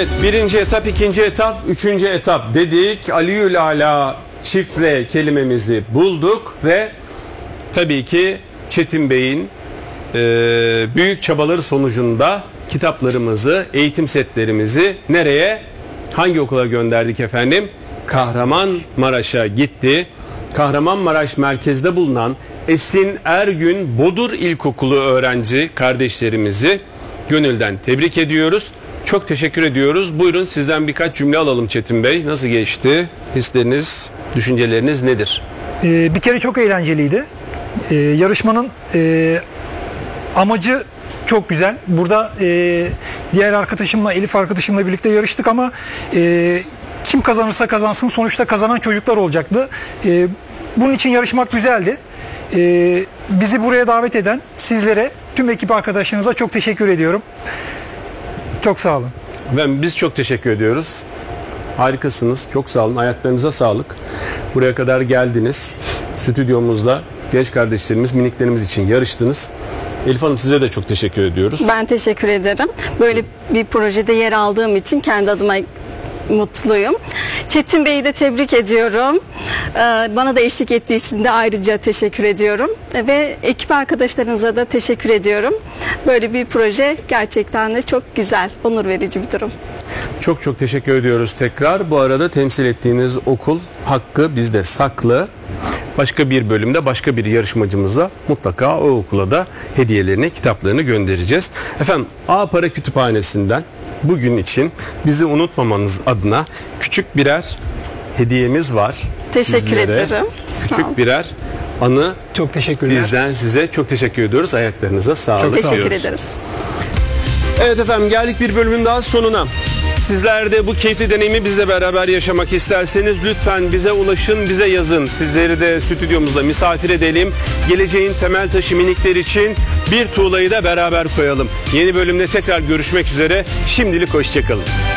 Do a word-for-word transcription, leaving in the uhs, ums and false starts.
Evet, birinci etap, ikinci etap, üçüncü etap dedik. Aliül Ala şifre kelimemizi bulduk ve tabii ki Çetin Bey'in e, büyük çabaları sonucunda kitaplarımızı, eğitim setlerimizi nereye, hangi okula gönderdik efendim? Kahramanmaraş'a gitti. Kahramanmaraş merkezde bulunan Esin Ergün Bodur İlkokulu öğrenci kardeşlerimizi gönülden tebrik ediyoruz. Çok teşekkür ediyoruz. Buyurun sizden birkaç cümle alalım Çetin Bey. Nasıl geçti? Hisleriniz, düşünceleriniz nedir? Ee, bir kere çok eğlenceliydi. Ee, yarışmanın e, amacı çok güzel. Burada e, diğer arkadaşımla, Elif arkadaşımla birlikte yarıştık ama e, kim kazanırsa kazansın sonuçta kazanan çocuklar olacaktı. E, bunun için yarışmak güzeldi. E, bizi buraya davet eden sizlere, tüm ekip arkadaşlarınıza çok teşekkür ediyorum. Çok sağ olun. Ben biz çok teşekkür ediyoruz. Harikasınız. Çok sağ olun. Ayaklarınıza sağlık. Buraya kadar geldiniz. Stüdyomuzda genç kardeşlerimiz, miniklerimiz için yarıştınız. Elif Hanım size de çok teşekkür ediyoruz. Ben teşekkür ederim. Böyle bir projede yer aldığım için kendi adıma mutluyum. Çetin Bey'i de tebrik ediyorum. Bana da eşlik ettiği için de ayrıca teşekkür ediyorum. Ve ekip arkadaşlarınıza da teşekkür ediyorum. Böyle bir proje gerçekten de çok güzel, onur verici bir durum. Çok çok teşekkür ediyoruz tekrar. Bu arada temsil ettiğiniz okul hakkı bizde saklı. Başka bir bölümde başka bir yarışmacımızla mutlaka o okula da hediyelerini, kitaplarını göndereceğiz. Efendim A Para Kütüphanesi'nden bugün için bizi unutmamanız adına küçük birer hediyemiz var. Teşekkür sizlere. ederim. Küçük birer anı. Çok teşekkürler. Bizden size çok teşekkür ediyoruz. Ayaklarınıza sağlık. Çok teşekkür diyoruz. ederiz. Evet efendim geldik bir bölümün daha sonuna. Sizler de bu keyifli deneyimi bizle beraber yaşamak isterseniz lütfen bize ulaşın, bize yazın. Sizleri de stüdyomuzda misafir edelim. Geleceğin temel taşı minikler için bir tuğlayı da beraber koyalım. Yeni bölümde tekrar görüşmek üzere. Şimdilik hoşçakalın.